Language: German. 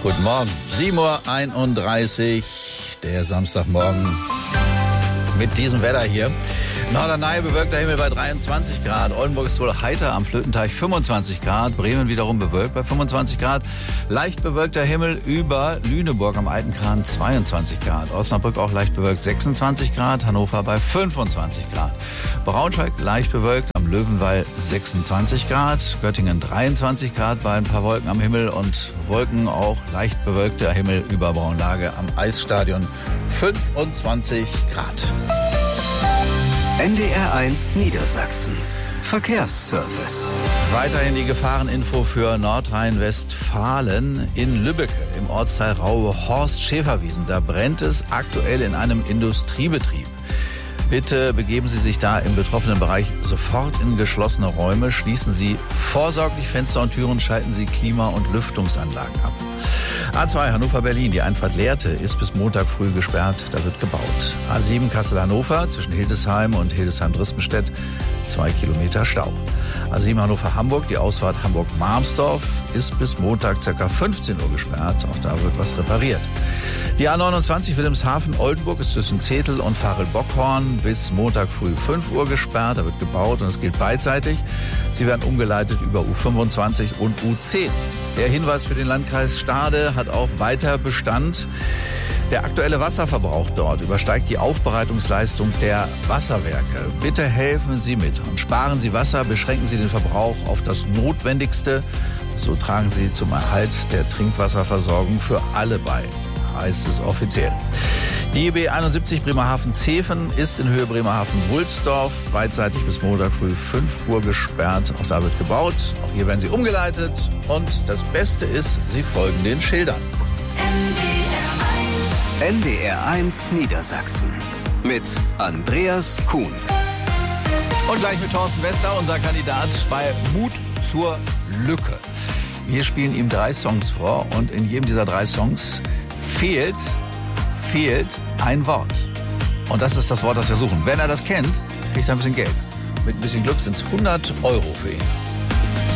Guten Morgen. 7:31 Uhr, der Samstagmorgen mit diesem Wetter hier. Norderney bewölkter Himmel bei 23 Grad. Oldenburg ist wohl heiter, am Flötenteich 25 Grad. Bremen wiederum bewölkt bei 25 Grad. Leicht bewölkter Himmel über Lüneburg am Altenkran 22 Grad. Osnabrück auch leicht bewölkt 26 Grad. Hannover bei 25 Grad. Braunschweig leicht bewölkt am Löwenwall 26 Grad. Göttingen 23 Grad bei ein paar Wolken am Himmel und Wolken auch leicht bewölkter Himmel über Braunlage am Eisstadion 25 Grad. NDR1 Niedersachsen. Verkehrsservice. Weiterhin die Gefahreninfo für Nordrhein-Westfalen. In Lübbecke im Ortsteil Raue-Horst-Schäferwiesen. Da brennt es aktuell in einem Industriebetrieb. Bitte begeben Sie sich da im betroffenen Bereich sofort in geschlossene Räume. Schließen Sie vorsorglich Fenster und Türen, schalten Sie Klima- und Lüftungsanlagen ab. A2 Hannover-Berlin, die Einfahrt Lehrte, ist bis Montag früh gesperrt, da wird gebaut. A7 Kassel-Hannover zwischen Hildesheim und Hildesheim-Drispenstedt 2 Kilometer Stau. A7 Hannover-Hamburg, die Ausfahrt Hamburg-Marmsdorf, ist bis Montag ca. 15 Uhr gesperrt, auch da wird was repariert. Die A29 Wilhelmshaven-Oldenburg ist zwischen Zetel und Varel-Bockhorn bis Montag früh 5 Uhr gesperrt, da wird gebaut und es gilt beidseitig. Sie werden umgeleitet über U25 und U10. Der Hinweis für den Landkreis Stade hat auch weiter Bestand. Der aktuelle Wasserverbrauch dort übersteigt die Aufbereitungsleistung der Wasserwerke. Bitte helfen Sie mit und sparen Sie Wasser, beschränken Sie den Verbrauch auf das Notwendigste. So tragen Sie zum Erhalt der Trinkwasserversorgung für alle bei, heißt es offiziell. Die B71 Bremerhaven-Zeven ist in Höhe Bremerhaven-Wulsdorf beidseitig bis Montag früh 5 Uhr gesperrt. Auch da wird gebaut. Auch hier werden sie umgeleitet. Und das Beste ist, Sie folgen den Schildern. NDR1 Niedersachsen mit Andreas Kuhn. Und gleich mit Thorsten Wester, unser Kandidat bei Mut zur Lücke. Wir spielen ihm 3 Songs vor und in jedem dieser 3 Songs fehlt ein Wort. Und das ist das Wort, das wir suchen. Wenn er das kennt, kriegt er ein bisschen Geld. Mit ein bisschen Glück sind es 100 € für ihn.